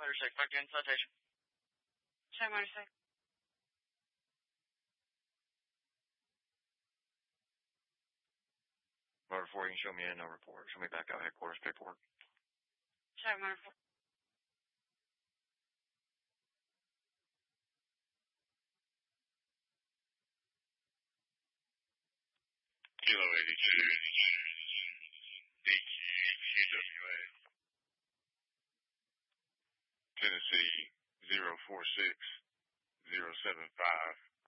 motor 6, back in citation. Show motor 6. Motor 4, you can show me in, no report. Show me back out headquarters paperwork. Show motor 4. Kilo 82, DQ, QWA. Tennessee 046075